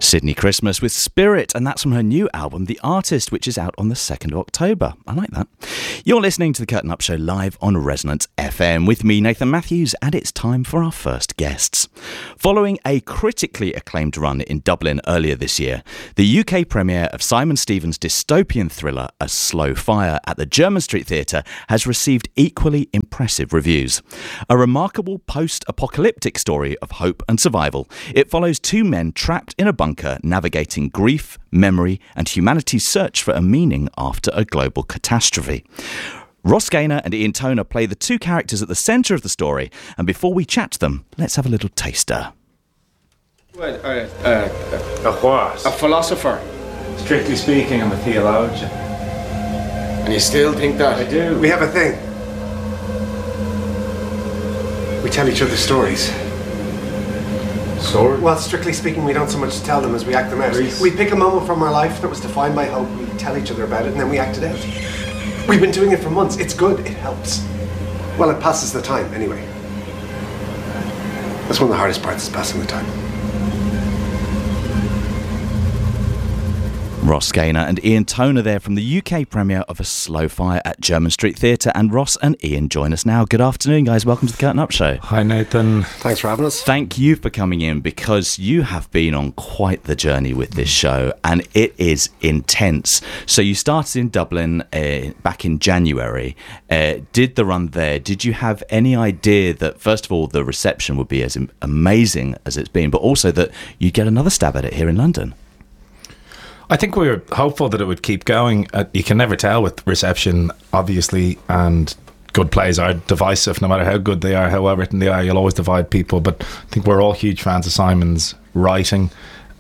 Sydney Christmas with Spirit, and that's from her new album, The Artist, which is out on the 2nd of October. I like that. You're listening to The Curtain Up Show live on Resonance FM with me, Nathan Matthews, and it's time for our first guests. Following a critically acclaimed run in Dublin earlier this year, the UK premiere of Simon Stevens' dystopian thriller, A Slow Fire, at the Jermyn Street Theatre has received equally impressive reviews. A remarkable post-apocalyptic story of hope and survival, it follows two men trapped in a bunker navigating grief, memory and humanity's search for a meaning after a global catastrophe. Ross Gaynor and Ian Toner play the two characters at the centre of the story, and before we chat to them, let's have a little taster. Well, a what? A philosopher. Strictly speaking, I'm a theologian. And you still think that? I do. We have a thing. We tell each other stories. Stories? Well, strictly speaking, we don't so much tell them as we act them out. We pick a moment from our life that was defined by hope, we tell each other about it, and then we act it out. We've been doing it for months. It's good. It helps. Well, it passes the time, anyway. That's one of the hardest parts, is passing the time. Ross Gaynor and Ian Toner there from the UK premiere of A Slow Fire at Jermyn Street Theatre, and Ross and Ian join us now. Good afternoon, guys. Welcome to the Curtain Up Show. Hi, Nathan. Thanks for having us. Thank you for coming in, because you have been on quite the journey with this show, and it is intense. So you started in Dublin back in January, did the run there. Did you have any idea that, first of all, the reception would be as amazing as it's been, but also that you'd get another stab at it here in London? I think we were hopeful that it would keep going. You can never tell with reception, obviously, and good plays are divisive, no matter how good they are, how well written they are. You'll always divide people, but I think we're all huge fans of Simon's writing.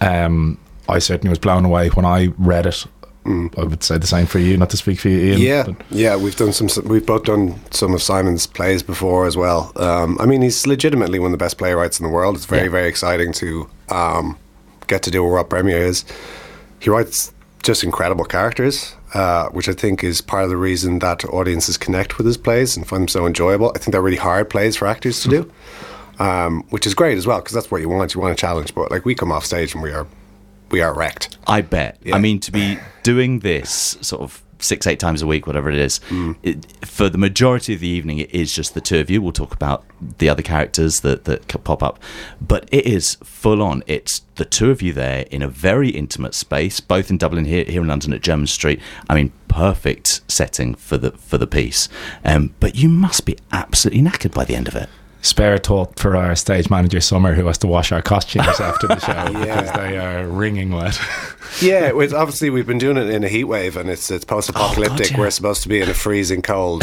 I certainly was blown away when I read it. I would say the same for you, not to speak for you, Ian. Yeah, we've both done some of Simon's plays before as well. I mean, he's legitimately one of the best playwrights in the world. It's very, very exciting to get to do a world premiere is. He writes just incredible characters, which I think is part of the reason that audiences connect with his plays and find them so enjoyable. I think they're really hard plays for actors to do, which is great as well, because that's what you want. You want a challenge. But like, we come off stage and we are wrecked. I bet. Yeah. I mean, to be doing this sort of 6-8 times a week, whatever it is, for the majority of the evening, it is just the two of you. We'll talk about the other characters that pop up, but it is full on. It's the two of you there in a very intimate space, both in Dublin, here in London at Jermyn Street. I mean, perfect setting for the piece. But you must be absolutely knackered by the end of it. Spare a thought for our stage manager Summer, who has to wash our costumes after the show because they are wringing wet. Yeah, obviously we've been doing it in a heat wave, and it's post-apocalyptic. Oh, God, yeah. We're supposed to be in a freezing cold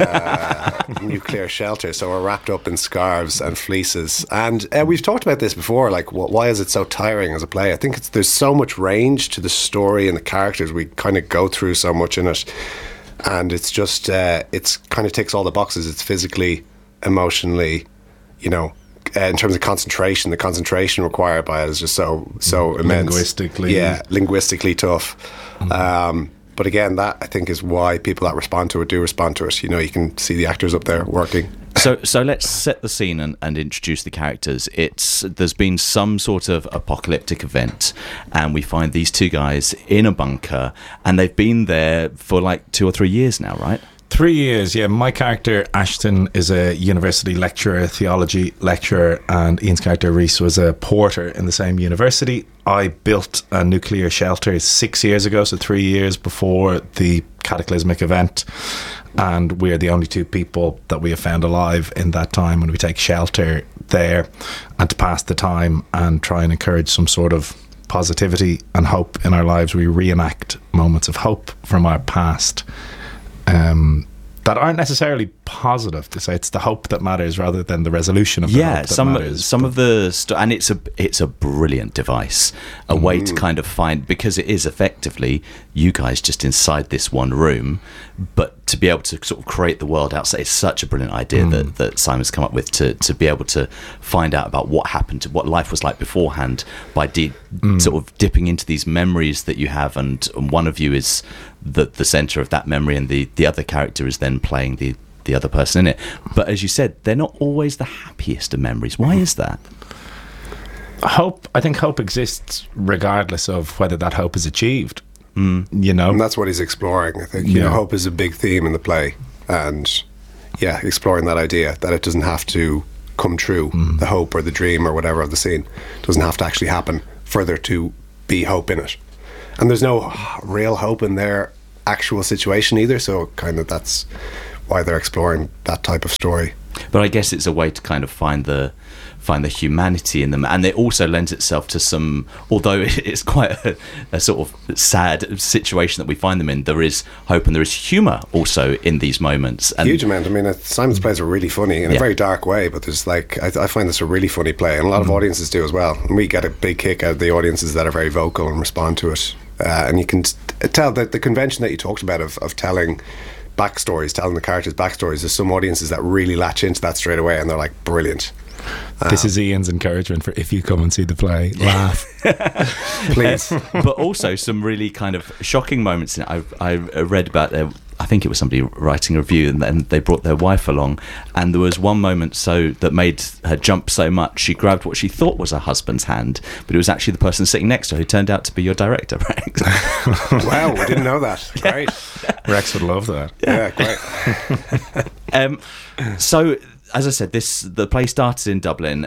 nuclear shelter, so we're wrapped up in scarves and fleeces. And we've talked about this before, like, why is it so tiring as a play? I think there's so much range to the story and the characters. We kind of go through so much in it, and it's just it's kind of ticks all the boxes. It's physically, emotionally, in terms of concentration, the concentration required by it is just so immense. Linguistically tough. But again, that I think is why people that respond to it do respond to it. You can see the actors up there working. So let's set the scene and introduce the characters. There's been some sort of apocalyptic event, and we find these two guys in a bunker, and they've been there for like 2 or 3 years now, right? 3 years, yeah. My character, Ashton, is a university lecturer, theology lecturer, and Ian's character, Reese, was a porter in the same university. I built a nuclear shelter 6 years ago, so 3 years before the cataclysmic event, and we're the only two people that we have found alive in that time, when we take shelter there, and to pass the time and try and encourage some sort of positivity and hope in our lives, we reenact moments of hope from our past that aren't necessarily positive. To say it's the hope that matters rather than the resolution of the hope that matters. Some of the and it's a brilliant device, a way to kind of find, because it is effectively you guys just inside this one room, but to be able to sort of create the world outside. It's such a brilliant idea that Simon's come up with to be able to find out about what happened, what life was like beforehand, by sort of dipping into these memories that you have, and one of you is the centre of that memory, and the other character is then playing the other person in it. But as you said, they're not always the happiest of memories. Why is that? I think hope exists regardless of whether that hope is achieved. You know, and that's what he's exploring. I think you know, hope is a big theme in the play, and exploring that idea that it doesn't have to come true. The hope or the dream or whatever of the scene doesn't have to actually happen for there to be hope in it. And there's no real hope in their actual situation either. So kind of that's why they're exploring that type of story. But I guess it's a way to kind of find the humanity in them, and it also lends itself to some, although it's quite a sort of sad situation that we find them in, there is hope and there is humour also in these moments. And huge amount. I mean, Simon's plays are really funny in a very dark way, but there's like, I find this a really funny play, and a lot of audiences do as well, and we get a big kick out of the audiences that are very vocal and respond to it, and you can tell that the convention that you talked about of telling backstories, telling the characters backstories, there's some audiences that really latch into that straight away and they're like, brilliant. This is Ian's encouragement for if you come and see the play, laugh. Please. But also some really kind of shocking moments in it. I read about, I think it was somebody writing a review, and then they brought their wife along, and there was one moment that made her jump so much, she grabbed what she thought was her husband's hand, but it was actually the person sitting next to her who turned out to be your director, Rex. Wow, we didn't know that. Great. Rex would love that. Yeah, great. So, as I said, the play started in Dublin,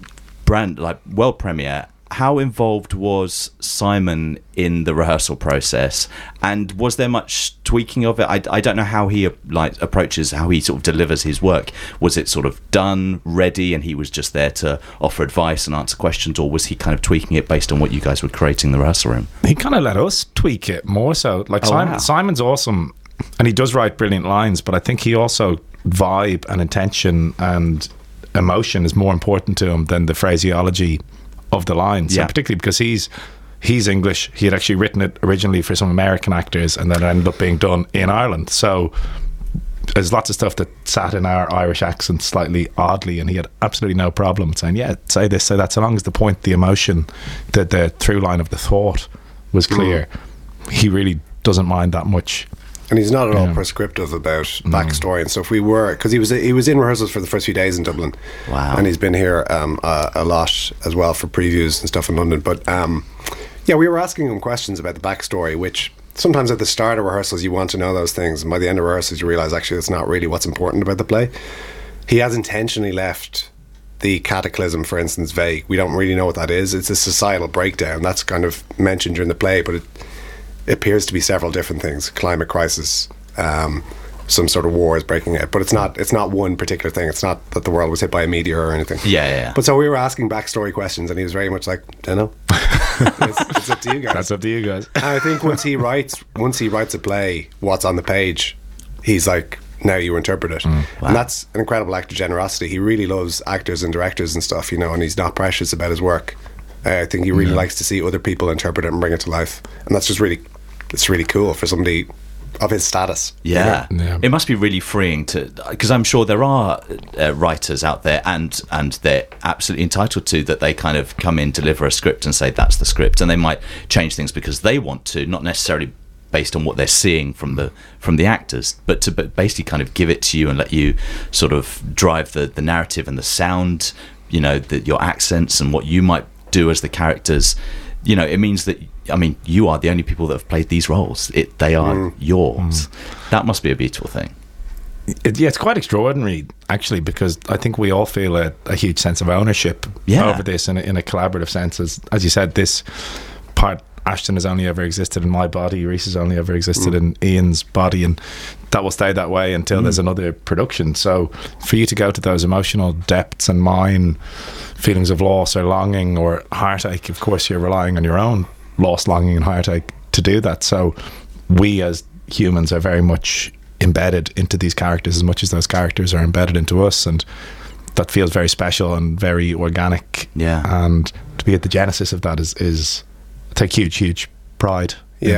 world premiere. How involved was Simon in the rehearsal process, and was there much tweaking of it? I don't know how he approaches, how he sort of delivers his work. Was it sort of done, ready, and he was just there to offer advice and answer questions, or was he kind of tweaking it based on what you guys were creating in the rehearsal room? He kind of let us tweak it more so. Simon's awesome, and he does write brilliant lines, but I think he also vibe and intention and emotion is more important to him than the phraseology of the lines. Yeah. And particularly because he's English. He had actually written it originally for some American actors, and then it ended up being done in Ireland. So there's lots of stuff that sat in our Irish accent slightly oddly, and he had absolutely no problem saying, yeah, say this, say that, so long as the point, the emotion, the through line of the thought was clear. He really doesn't mind that much. And he's not at all prescriptive about backstory and stuff. Because he was in rehearsals for the first few days in Dublin. Wow. And he's been here a lot as well for previews and stuff in London. But we were asking him questions about the backstory, which sometimes at the start of rehearsals you want to know those things, and by the end of rehearsals you realise actually that's not really what's important about the play. He has intentionally left the cataclysm, for instance, vague. We don't really know what that is. It's a societal breakdown. That's kind of mentioned during the play, but it appears to be several different things. Climate crisis, some sort of war is breaking out, but it's not one particular thing. It's not that the world was hit by a meteor or anything. Yeah. But so we were asking backstory questions, and he was very much like, don't know. It's up to you guys. That's up to you guys. And I think once he writes a play, what's on the page, he's like, now you interpret it. Wow. And that's an incredible act of generosity. He really loves actors and directors and stuff, and he's not precious about his work. I think he really likes to see other people interpret it and bring it to life, and that's just really, it's really cool for somebody of his status. Yeah. It must be really freeing because I'm sure there are writers out there, and they're absolutely entitled to that. They kind of come in, deliver a script, and say that's the script, and they might change things because they want to, not necessarily based on what they're seeing from the actors, but to basically kind of give it to you and let you sort of drive the narrative and the sound, your accents and what you might do as the characters. It means that, you are the only people that have played these roles. They are yours. That must be a beautiful thing. It's quite extraordinary, actually, because I think we all feel a huge sense of ownership over this in a collaborative sense. As you said, this part, Ashton has only ever existed in my body, Reese has only ever existed in Ian's body, and that will stay that way until there's another production. So for you to go to those emotional depths and mine feelings of loss or longing or heartache, of course you're relying on your own loss, longing and heartache to do that. So we as humans are very much embedded into these characters as much as those characters are embedded into us, and that feels very special and very organic. And to be at the genesis of that is I take huge pride.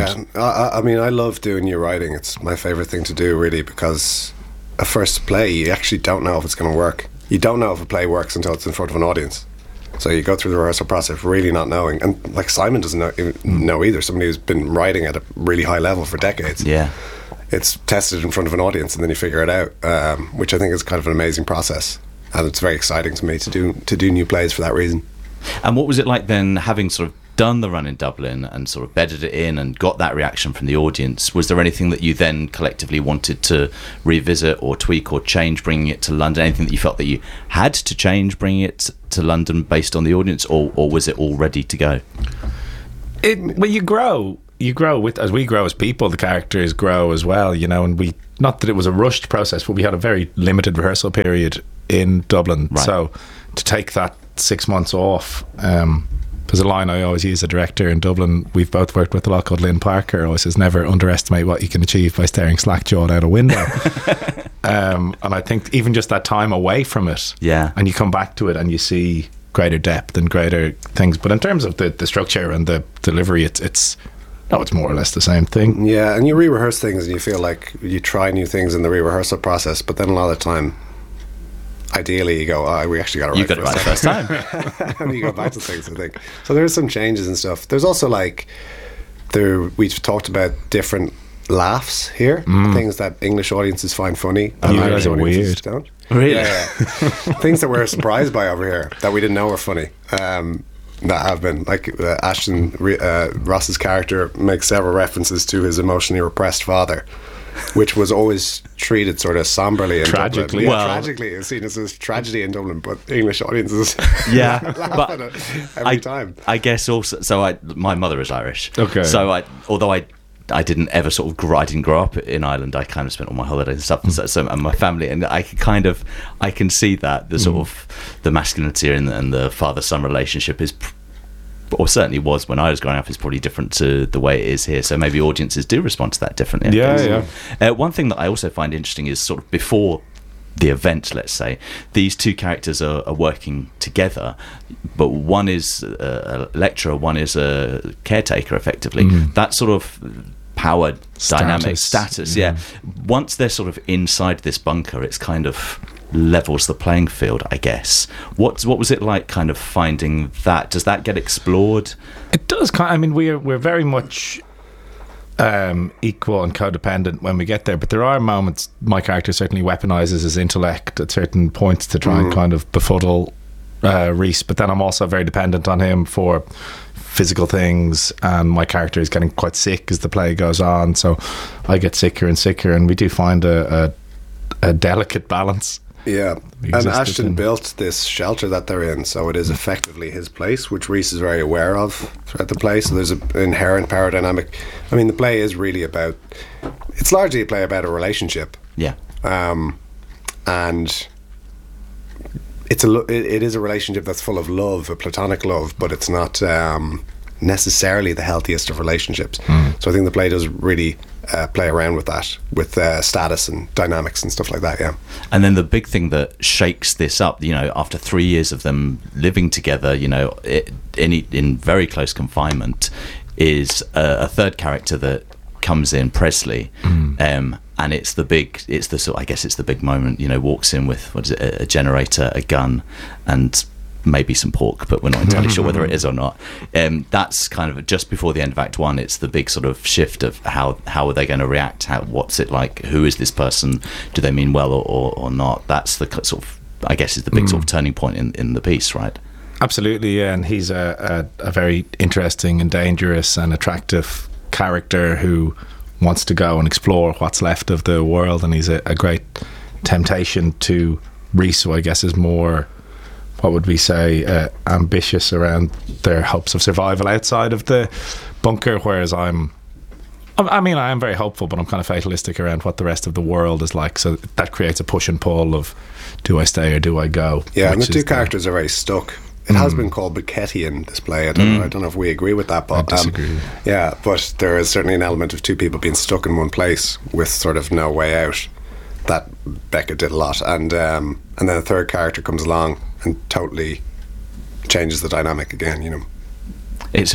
I love doing new writing. It's my favourite thing to do, really, because a first play, you actually don't know if it's going to work. You don't know if a play works until it's in front of an audience. So you go through the rehearsal process really not knowing. And like Simon doesn't know either. Somebody who's been writing at a really high level for decades. Yeah. It's tested in front of an audience and then you figure it out, which I think is kind of an amazing process. And it's very exciting to me to do new plays for that reason. And what was it like then, having sort of done the run in Dublin and sort of bedded it in and got that reaction from the audience? Was there anything that you then collectively wanted to revisit or tweak or change bringing it to London? Anything that you felt that you had to change bringing it to London based on the audience, or was it all ready to go? Well, you grow as we grow as people, the characters grow as well, and we, not that it was a rushed process, but we had a very limited rehearsal period in Dublin. Right. So to take that 6 months off, there's a line I always use, a director in Dublin we've both worked with a lot called Lynn Parker, always says, never underestimate what you can achieve by staring slack-jawed out a window. And I think even just that time away from it, and you come back to it and you see greater depth and greater things. But in terms of the structure and the delivery, it's more or less the same thing. Yeah, and you re-rehearse things and you feel like you try new things in the re-rehearsal process, but then a lot of the time, ideally you go, we actually got it right first time. And you go back to things, I think. So there's some changes and stuff. There's also we've talked about different laughs here, things that English audiences find funny and Irish audiences don't. Really? Yeah. Things that we're surprised by over here that we didn't know were funny. That have been, like Ashton Ross's character makes several references to his emotionally repressed father, which was always treated sort of somberly and tragically. Tragically, it's seen as a tragedy in Dublin, but English audiences laugh at it every time. I guess also, so my mother is Irish. Okay. So although I didn't ever sort of I didn't grow up in Ireland. I kind of spent all my holidays and stuff, and my family, and I can see that the sort of the masculinity and the father-son relationship is, or certainly was when I was growing up, is probably different to the way it is here. So maybe audiences do respond to that differently. Yeah. One thing that I also find interesting is sort of before the event, let's say, these two characters are working together, but one is a lecturer, one is a caretaker, effectively. That sort of power dynamic status, once they're sort of inside this bunker, it's kind of levels the playing field, I guess. What was it like kind of finding that? Does that get explored? It does. I mean, we're very much equal and codependent when we get there, but there are moments my character certainly weaponizes his intellect at certain points to try and kind of befuddle Rhys, but then I'm also very dependent on him for physical things, and my character is getting quite sick as the play goes on, so I get sicker and sicker, and we do find a delicate balance. Yeah, and Ashton built this shelter that they're in, so it is effectively his place, which Rhys is very aware of throughout the play. So there's an inherent power dynamic. I mean, the play is really it's largely a play about a relationship. Yeah. And it is a relationship that's full of love, a platonic love, but it's not necessarily the healthiest of relationships. So I think the play does really play around with that, with status and dynamics and stuff like that. Yeah. And then the big thing that shakes this up, after 3 years of them living together, in very close confinement, is a third character that comes in, Presley, and it's the big moment. Walks in with a generator, a gun, and maybe some pork, but we're not entirely sure whether it is or not. That's kind of just before the end of Act 1. It's the big sort of shift of how are they going to react? What's it like? Who is this person? Do they mean well or not? That's the sort of, I guess, is the big sort of turning point in the piece, right? Absolutely, yeah. And he's a very interesting and dangerous and attractive character who wants to go and explore what's left of the world, and he's a great temptation to Rhys, who I guess is more, what would we say, ambitious around their hopes of survival outside of the bunker, whereas I am very hopeful, but I'm kind of fatalistic around what the rest of the world is like. So that creates a push and pull of, do I stay or do I go? Yeah, and the two characters are very stuck. It has been called Buckettian, this play. I don't know if we agree with that, but I disagree. Yeah, but there is certainly an element of two people being stuck in one place with sort of no way out. That Beckett did a lot, and then a third character comes along and totally changes the dynamic again. It's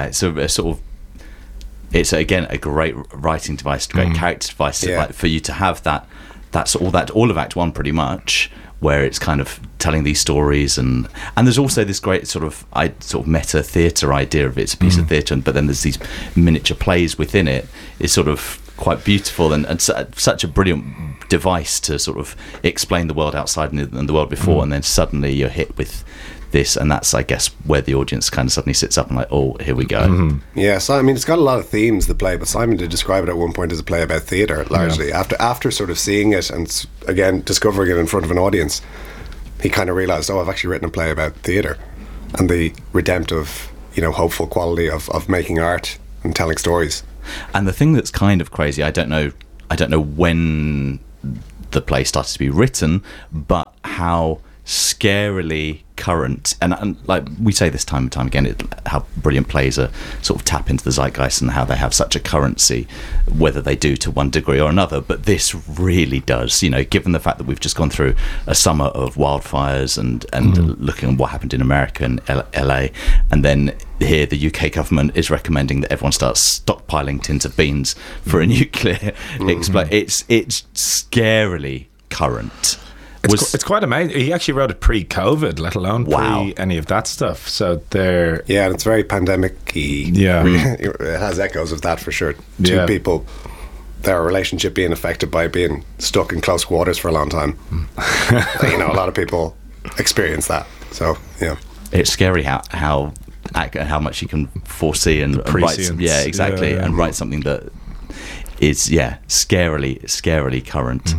again a great writing device, a great character device, like, for you to have that's all of Act 1 pretty much, where it's kind of telling these stories, and there's also this great sort of meta theatre idea of it's a piece of theatre, but then there's these miniature plays within it. It's sort of quite beautiful and such a brilliant device to sort of explain the world outside and the world before, and then suddenly you're hit with this, and that's, I guess, where the audience kind of suddenly sits up and like, oh, here we go. Mm-hmm. Yeah, so I mean, it's got a lot of themes, the play, but Simon did describe it at one point as a play about theatre, largely. After sort of seeing it and, again, discovering it in front of an audience, he kind of realised, I've actually written a play about theatre and the redemptive, hopeful quality of making art and telling stories. And the thing that's kind of crazy, I don't know when the play started to be written, but how scarily current, and like we say this time and time again, how brilliant plays are sort of tap into the zeitgeist and how they have such a currency, whether they do to one degree or another. But this really does, given the fact that we've just gone through a summer of wildfires and looking at what happened in America and LA, and then here the UK government is recommending that everyone starts stockpiling tins of beans for a nuclear explosion. It's scarily current. It's quite amazing. He actually wrote it pre-COVID, let alone pre any of that stuff. So they're... Yeah, and it's very pandemic-y. Yeah. It has echoes of that for sure. Two people, their relationship being affected by being stuck in close quarters for a long time. A lot of people experience that. So, yeah. It's scary how much you can foresee and write. Yeah, exactly. And write something that is, scarily current.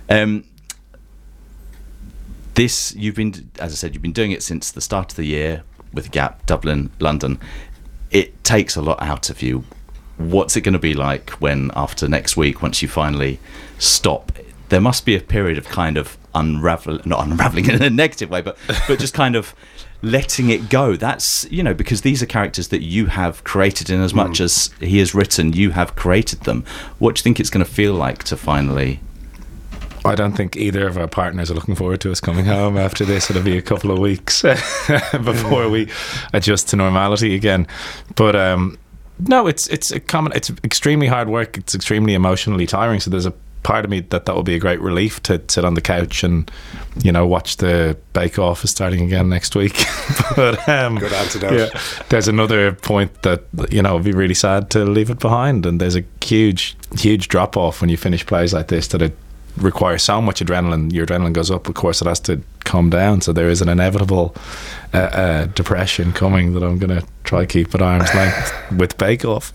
This, you've been, as I said, you've been doing it since the start of the year with Gap, Dublin, London. It takes a lot out of you. What's it going to be like when, after next week, once you finally stop? There must be a period of kind of not unraveling in a negative way, but just kind of letting it go. That's, because these are characters that you have created, in as much as he has written, you have created them. What do you think it's going to feel like to finally... I don't think either of our partners are looking forward to us coming home after this. It'll be a couple of weeks before we adjust to normality again. But no, it's extremely hard work. It's extremely emotionally tiring. So there's a part of me that will be a great relief to sit on the couch and watch the Bake Off is starting again next week. But good antidote. Yeah, there's another point that it'd be really sad to leave it behind. And there's a huge drop off when you finish plays like this that it require so much adrenaline. Your adrenaline goes up, of course it has to calm down, so there is an inevitable depression coming that I'm going to try keep at arm's length with Bake Off.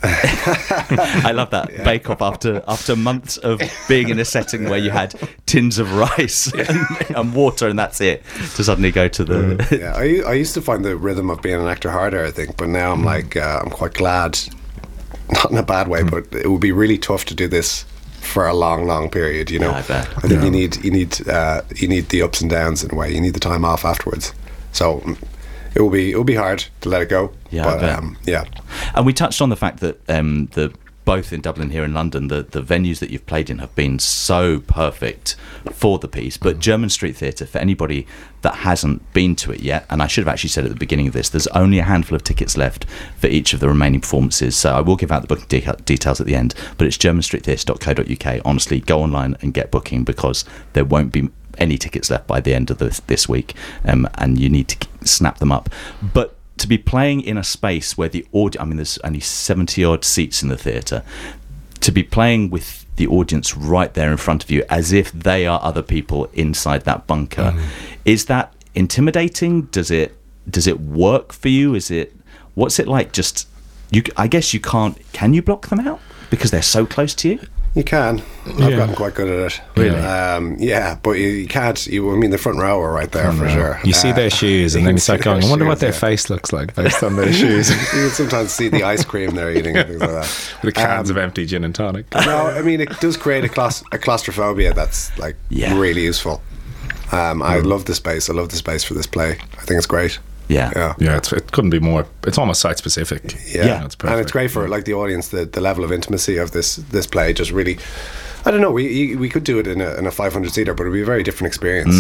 I love that. Bake Off after months of being in a setting where you had tins of rice and water and that's it, to suddenly go to the I used to find the rhythm of being an actor harder, I think, but now I'm like I'm quite glad, not in a bad way, but it would be really tough to do this for a long period, I bet. I think you need the ups and downs in a way. You need the time off afterwards. So it will be hard to let it go. Yeah, but And we touched on the fact that both in Dublin, here in London, the venues that you've played in have been so perfect for the piece. But Jermyn Street Theatre, for anybody that hasn't been to it yet, and I should have actually said at the beginning of this, there's only a handful of tickets left for each of the remaining performances, so I will give out the booking details at the end, but it's jermynstreettheatre.co.uk. Honestly, go online and get booking, because there won't be any tickets left by the end of this week, and you need to snap them up. But to be playing in a space where the audience, there's only 70 odd seats in the theatre, to be playing with the audience right there in front of you as if they are other people inside that bunker, is that intimidating? Does it work for you? What's it like? Just I guess you can't. Can you block them out because they're so close to you? You can. I've gotten quite good at it. Really? But you can't. The front row are right there for sure. You see their shoes, and then you start going, I wonder what their face looks like based on their shoes. You can sometimes see the ice cream they're eating and things like that. With cans of empty gin and tonic. No, it does create a claustrophobia that's really useful. I love the space. I love the space for this play. I think it's great. Yeah. It couldn't be more. It's almost site specific. Yeah, it's perfect. And it's great for the audience. The level of intimacy of this play just really. I don't know. We could do it in a 500 seater, but it'd be a very different experience.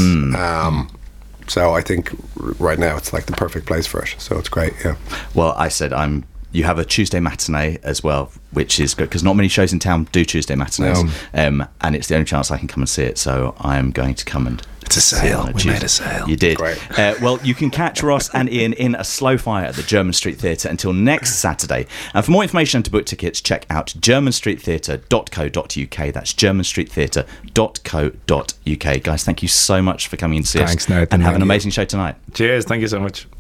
So I think right now it's like the perfect place for it. So it's great. Yeah. Well, I said you have a Tuesday matinee as well, which is good because not many shows in town do Tuesday matinees, and it's the only chance I can come and see it. So I am going to come and. It's a sale. We made a sale. You did. Great. Well, you can catch Ross and Ian in a slow fire at the Jermyn Street Theatre until next Saturday. And for more information and to book tickets, check out jermynstreettheatre.co.uk. That's jermynstreettheatre.co.uk. Guys, thank you so much for coming and see us. Thanks, Nathan. And have an amazing show tonight. Cheers. Thank you so much.